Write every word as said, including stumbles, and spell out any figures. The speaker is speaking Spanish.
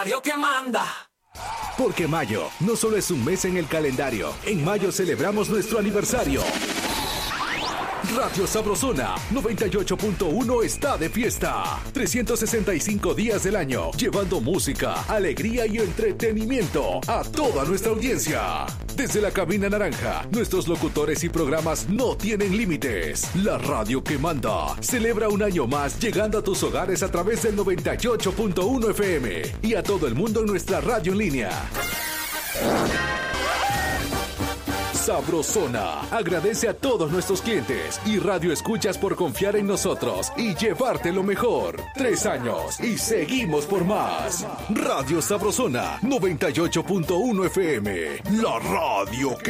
Radio que manda. Porque mayo no solo es un mes en el calendario, en mayo celebramos nuestro aniversario. Radio Sabrosona noventa y ocho punto uno está de fiesta. trescientos sesenta y cinco días del año, llevando música, alegría y entretenimiento a toda nuestra audiencia. Desde la cabina naranja, nuestros locutores y programas no tienen límites. La radio que manda celebra un año más, llegando a tus hogares a través del noventa y ocho punto uno F M y a todo el mundo en nuestra radio en línea. Sabrosona agradece a todos nuestros clientes y radio escuchas por confiar en nosotros y llevarte lo mejor. Tres años y seguimos por más. Radio Sabrosona noventa y ocho punto uno F M, la radio que